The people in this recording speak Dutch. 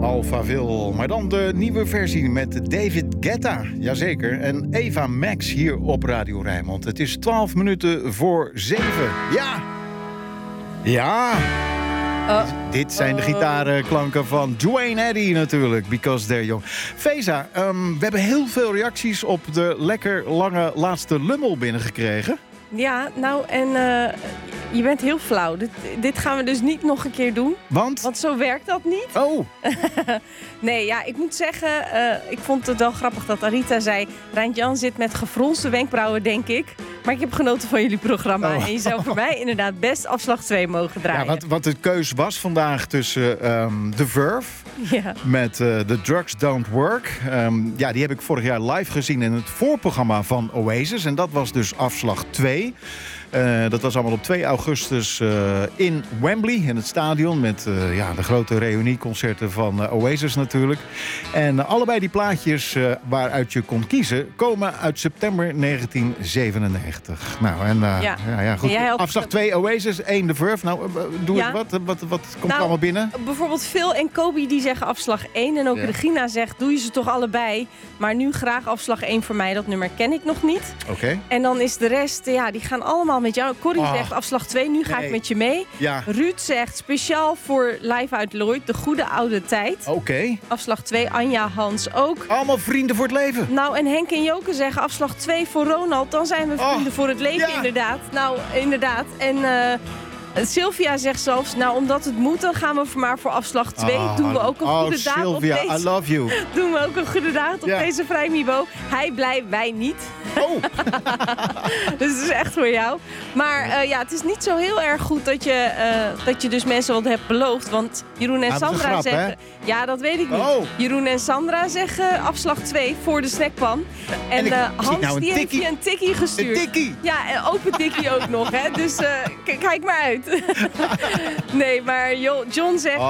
Alphaville, maar dan de nieuwe versie met David Guetta, jazeker, en Eva Max hier op Radio Rijnmond. Het is 12 minuten voor 7. Ja. Dit zijn de gitarenklanken van Duane Eddy natuurlijk, Because They're Young. Feza, we hebben heel veel reacties op de lekker lange laatste lummel binnengekregen. Ja, nou en je bent heel flauw. Dit gaan we dus niet nog een keer doen. Want zo werkt dat niet. Oh. Nee, ja, ik moet zeggen, ik vond het wel grappig dat Arita zei... Rijnt-Jan zit met gefronste wenkbrauwen, denk ik. Maar ik heb genoten van jullie programma. En je zou voor mij inderdaad best afslag 2 mogen draaien. Ja, wat de keus was vandaag tussen The Verve... Ja. Met The Drugs Don't Work. Die heb ik vorig jaar live gezien in het voorprogramma van Oasis. En dat was dus afslag 2. Dat was allemaal op 2 augustus in Wembley, in het stadion. Met de grote reunieconcerten van Oasis natuurlijk. En allebei die plaatjes waaruit je kon kiezen... komen uit september 1997. Nou, en goed. Afslag 2 Oasis, 1 The Verve. Nou, doe het wat komt er allemaal binnen? Bijvoorbeeld Phil en Kobe die zeggen afslag 1. En ook Regina zegt, doe je ze toch allebei. Maar nu graag afslag 1 voor mij. Dat nummer ken ik nog niet. Oké. En dan is de rest, die gaan allemaal met jou. Corrie zegt afslag 2, nu ga ik met je mee. Ja. Ruud zegt speciaal voor Live uit Lloyd, de goede oude tijd. Oké. Afslag 2, Anja, Hans ook. Allemaal vrienden voor het leven. Nou, en Henk en Joke zeggen afslag 2 voor Ronald. Dan zijn we vrienden voor het leven, inderdaad. Nou, inderdaad. En Sylvia zegt zelfs, nou, omdat het moet, dan gaan we maar voor afslag 2. Doen we ook een goede daad Sylvia, op deze... I love you. Doen we ook een goede daad op deze vrijmibo. Hij blij, wij niet. Oh. Dus het is echt voor jou. Maar het is niet zo heel erg goed dat je dus mensen wat hebt beloofd. Want Jeroen en Sandra zeggen... Hè? Ja, dat weet ik niet. Oh. Jeroen en Sandra zeggen afslag 2 voor de snackpan. En Hans nou die heeft je een tikkie gestuurd. Een tikkie? Ja, en open tikkie ook nog. Hè? Dus kijk maar uit. Nee, maar John zegt...